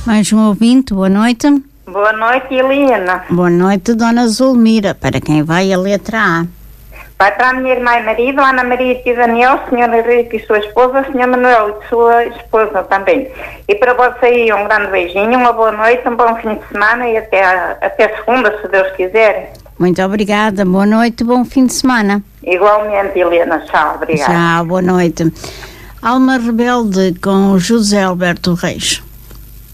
Mais um ouvinte, boa noite. Boa noite, Helena. Boa noite, Dona Zulmira. Para quem vai a letra A? Vai para a minha irmã e marido, Ana Maria e Daniel, Sr. Henrique e sua esposa, Sr. Manuel e sua esposa também. E para você um grande beijinho, uma boa noite, um bom fim de semana e até segunda, se Deus quiser. Muito obrigada, boa noite, bom fim de semana. Igualmente, Helena, tchau, obrigada. Tchau, boa noite. Alma Rebelde com José Alberto Reis.